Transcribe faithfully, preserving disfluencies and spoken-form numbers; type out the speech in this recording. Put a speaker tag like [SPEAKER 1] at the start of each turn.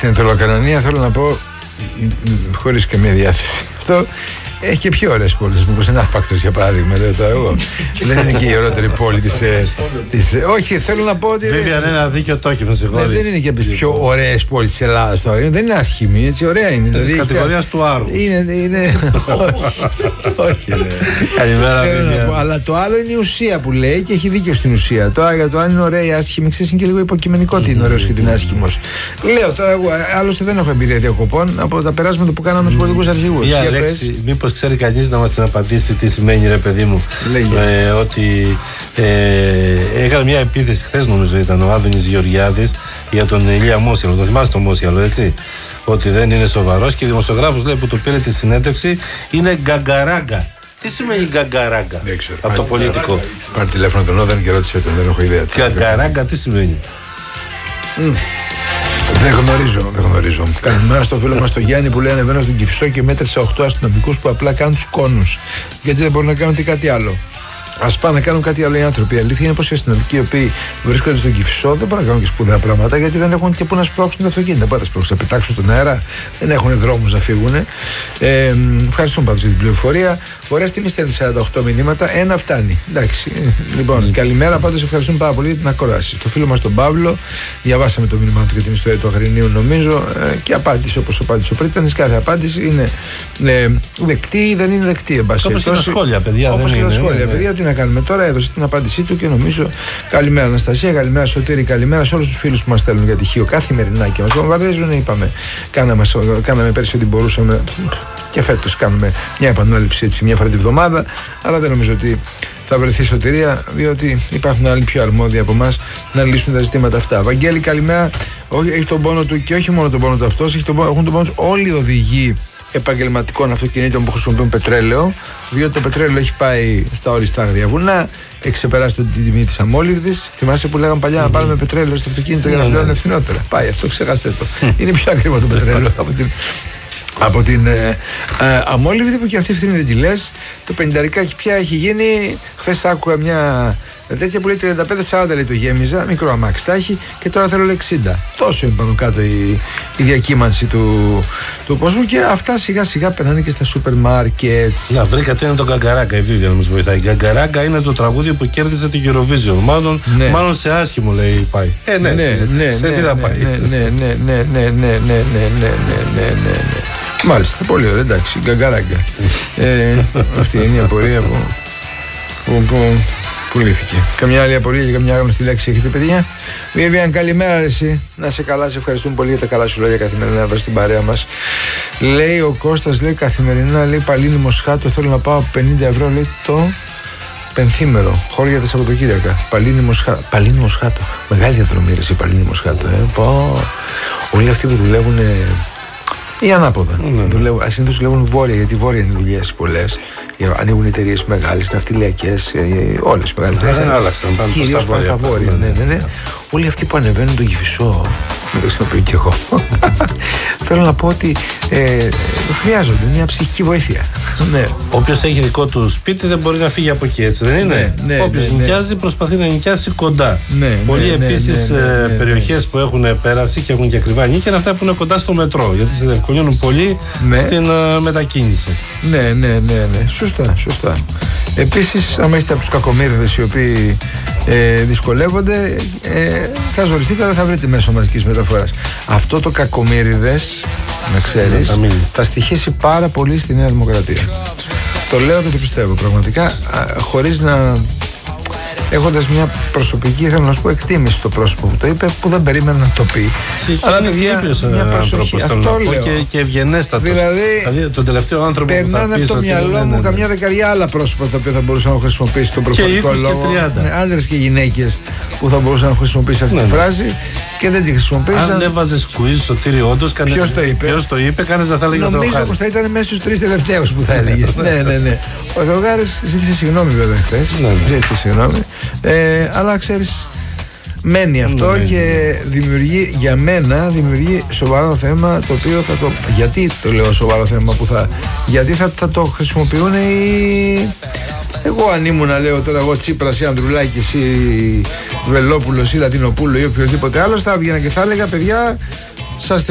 [SPEAKER 1] στην Ιταλοκανονία θέλω να πω, χωρίς και μια διάθεση. Αυτό έχει και πιο ωραίες πόλεις, μήπως είναι Αύπακτος για παράδειγμα, λέω το εγώ. Δεν είναι και η ωραιότερη πόλη της, της. Όχι, θέλω να πω ότι.
[SPEAKER 2] Βέβαια, είναι ένα δίκιο το όχι, με συγχωρείς.
[SPEAKER 1] Δεν είναι και από τις πιο ωραίες πόλεις της Ελλάδας τώρα. Δεν είναι άσχημη, έτσι ωραία είναι.
[SPEAKER 2] Της δηλαδή, κατηγορίας του Άργου.
[SPEAKER 1] Είναι. είναι... όχι. όχι
[SPEAKER 2] Καλημέρα,
[SPEAKER 1] αλλά το άλλο είναι η ουσία που λέει και έχει δίκιο στην ουσία. Τώρα για το αν είναι ωραία ή άσχημη, ξέρεις, είναι και λίγο υποκειμενικό τι είναι ωραίος και τι είναι άσχημος. Λέω τώρα εγώ, άλλωστε δεν έχω εμπειρία διακοπών από τα περάσματα που κάναμε στους πολιτικούς αρχηγούς.
[SPEAKER 2] Για λέξη, μήπως ξέρει κανείς να μας την απαντήσει τι σημαίνει, ρε παιδί μου? Ε, ότι ε, έκανε μια επίθεση χθες, νομίζω ήταν ο Άδωνης Γεωργιάδης, για τον Ηλία Μόσιαλο. Το θυμάσαι τον Μόσιαλο, έτσι? Ότι δεν είναι σοβαρός, και ο δημοσιογράφος λέει που του πήρε τη συνέντευξη είναι γκαγκαράγκα. Τι σημαίνει γκαγκαράγκα από το πολιτικό?
[SPEAKER 1] Πάρε τηλέφωνο τον Όδεν και ρώτησε τον, δεν έχω ιδέα.
[SPEAKER 2] Γκαγκαράγκα τι σημαίνει?
[SPEAKER 1] Mm. Δεν γνωρίζω, δεν γνωρίζω. Καλημέρα στο φίλο μας τον Γιάννη που λέει: ανεβαίνω στον Κηφισό και μέτρησα οκτώ αστυνομικούς που απλά κάνουν τους κόνους. Γιατί δεν μπορούν να κάνουν κάτι άλλο. Ας πάνε να κάνουν κάτι άλλο οι άνθρωποι. Η αλήθεια είναι πως οι αστυνομικοί οι οποίοι βρίσκονται στον Κηφισό δεν μπορούν να κάνουν και σπουδαία πράγματα, γιατί δεν έχουν και πού να σπρώξουν τα αυτοκίνητα. Δεν μπορούν να σπρώξουν, να πετάξουν στον αέρα, δεν έχουν δρόμους να φύγουν. Ε, ευχαριστούμε πάντως για την πληροφορία. Ωραία, τι μη στέλνει σαράντα οκτώ μηνύματα, ένα φτάνει. Εντάξει. Λοιπόν, mm. καλημέρα, πάντως ευχαριστούμε πάρα πολύ για την ακρόαση. Το φίλο μας τον Παύλο, διαβάσαμε το μήνυμά του για την ιστορία του Αγρινίου, νομίζω, ε, και απάντησε όπως απάντησε ο Πρίτανης. Κάθε απάντηση είναι ε, δεκτή ή δεν είναι δεκτή.
[SPEAKER 2] Όπως και τα σχόλια, παιδιά.
[SPEAKER 1] Όπως και τα σχόλια, παιδιά. Τι να κάνουμε τώρα, έδωσε την απάντησή του και νομίζω. Καλημέρα, Αναστασία, καλημέρα, Σωτήρη, καλημέρα σε όλους τους φίλους που μας στέλνουν για τυχείο καθημερινά και μας βομβαρδίζουν. Είπαμε, κάναμε, κάναμε πέρσι ό,τι μπορούσαμε. Και φέτος κάνουμε μια επανάληψη έτσι μια φορά τη βδομάδα, αλλά δεν νομίζω ότι θα βρεθεί σωτηρία, διότι υπάρχουν άλλοι πιο αρμόδιοι από εμάς να λύσουν τα ζητήματα αυτά. Βαγγέλη, καλημέρα. Όχι, έχει τον πόνο του και όχι μόνο τον πόνο του αυτός, έχει τον πόνο, έχουν τον πόνο του όλοι οι οδηγοί επαγγελματικών αυτοκινήτων που χρησιμοποιούν πετρέλαιο, διότι το πετρέλαιο έχει πάει στα οριστά άγρια βουνά, έχει ξεπεράσει την τιμή της αμόλυβδης. Θυμάσαι που λέγαμε παλιά να πάρουμε πετρέλαιο στο αυτοκίνητο για να πληρώνουν φθηνότερα? Πάει αυτό, ξέχασέ το. Είναι πιο ακριβό το πετρέλαιο από την. Από την ε, ε, αμόλυβδη που και αυτή ευθύνη δεν τη λες. Το πενηνταρικάκι πια έχει γίνει. Χθες άκουγα μια τέτοια που λέει τριάντα πέντε σαράντα, λέει το γέμιζα. Μικρό αμάξι τα έχει και τώρα θέλω εξήντα. Τόσο είναι πάνω κάτω η, η διακύμανση του, του ποσού και αυτά σιγά σιγά περνάνε και στα σούπερ μάρκετ.
[SPEAKER 2] Να, βρήκα τι είναι το Γκαγκαράγκα, η Βίβια να μας βοηθάει. Η Γκαγκαράγκα είναι το τραγούδι που κέρδισε την Eurovision. Μάλλον, ναι. μάλλον σε άσχημο, λέει, πάει. Ε, ναι, ναι, ναι. Σε τι θα πάει?
[SPEAKER 1] Ναι, ναι, ναι, ναι, ναι, ναι, ναι, ναι, ναι, ναι. Μάλιστα, πολύ ωραία, εντάξει, Γκαγκαράγκα. ε, αυτή είναι η απορία που, που, που, που λύθηκε. Καμιά άλλη απορία και καμιά γνωστή λέξη έχετε, παιδιά? Βιβιάν, καλημέρα, ρε, εσύ. Να σε καλά, σε ευχαριστούμε πολύ για τα καλά σου λόγια καθημερινά εδώ στην παρέα μας. Λέει ο Κώστας, λέει καθημερινά, λέει Παλίνη Μοσχάτο, θέλω να πάω πενήντα ευρώ, λέει το πενθήμερο, χώρια τα Σαββατοκύριακα. Παλίνη Μοσχάτο. Παλίνη Μοσχάτο. Μεγάλη διαδρομή, ρε, η Παλίνη Μοσχάτο. Ε. Πω. Όλοι αυτοί που δουλεύουν. Ή ανάποδα. Mm-hmm. Συνήθως δουλεύουν βόρεια, γιατί βόρεια είναι δουλειές πολλές. Ανοίγουν εταιρείες μεγάλες, ναυτιλιακές, όλες οι μεγάλες
[SPEAKER 2] θέσεις. Δεν άλλαξαν, πάνε
[SPEAKER 1] κυρίως πάνε στα βόρεια. Ναι, ναι, ναι. Όλοι αυτοί που ανεβαίνουν τον Κηφισό, με το χρησιμοποιώ και εγώ. Θέλω να πω ότι ε, χρειάζονται μια ψυχική βοήθεια. Ναι.
[SPEAKER 2] Όποιος έχει δικό του σπίτι δεν μπορεί να φύγει από εκεί, έτσι δεν είναι? Ναι, ναι, όποιος ναι, ναι. νοικιάζει προσπαθεί να νοικιάσει κοντά. Ναι, Πολλοί ναι, επίσης ναι, ναι, ναι, ναι, ναι. περιοχές που έχουν πέρασει και έχουν και ακριβά νίκια είναι αυτά που είναι κοντά στο μετρό, γιατί σε διευκολύνουν πολύ ναι. στην uh, μετακίνηση.
[SPEAKER 1] Ναι, ναι, ναι, ναι. Σωστά, σωστά. Επίσης, άμα είστε από τους κακομοίριδες οι οποίοι ε, δυσκολεύονται, ε, θα ζοριστείτε, αλλά θα βρείτε μέσω μαζικής μεταφοράς. Αυτό το κακομοίριδες, να ξέρεις, ναι, θα στοιχήσει πάρα πολύ στη Νέα Δημοκρατία. Το λέω και το πιστεύω πραγματικά, α, χωρίς να... έχοντας μια προσωπική, θέλω να σου πω, εκτίμηση στο πρόσωπο που το είπε, που δεν περίμενα να το πει.
[SPEAKER 2] Και αλλά είναι και μια προσοχή. Αυτό λέω. Και, και ευγενέστατος.
[SPEAKER 1] Δηλαδή,
[SPEAKER 2] δηλαδή, τον τελευταίο άνθρωπο που θα
[SPEAKER 1] περνάνε από το μυαλό μου ναι, ναι. καμιά δεκαριά άλλα πρόσωπα τα οποία θα μπορούσαν να χρησιμοποιήσει τον προφορικό λόγο. Άντρες και γυναίκες που θα μπορούσαν να χρησιμοποιήσει αυτή ναι, τη φράση και δεν τη χρησιμοποίησαν.
[SPEAKER 2] Αν έβαζες quiz στο τύριο, όντως κανένα.
[SPEAKER 1] Ποιος το είπε?
[SPEAKER 2] Ποιος το είπε, κανείς δεν θα έλεγε.
[SPEAKER 1] Νομίζω πως θα ήταν μέσα στους τρεις τελευταίους που θα έλεγες. Ναι, ναι, ναι. Ο Θεογάρης ζήτησε συγγνώμη βέβαια χθες. Ζήτησε συγγνώμη. Ε, αλλά ξέρεις, μένει αυτό ναι, και δημιουργεί, για μένα δημιουργεί σοβαρό θέμα, το οποίο θα το... Γιατί το λέω σοβαρό θέμα που θα... Γιατί θα, θα το χρησιμοποιούν οι... Εγώ αν ήμουν, λέω τώρα εγώ Τσίπρας ή Ανδρουλάκης ή Βελόπουλος ή Λατινοπούλου ή οποιοδήποτε άλλος, θα έβγαινα και θα έλεγα, παιδιά, σας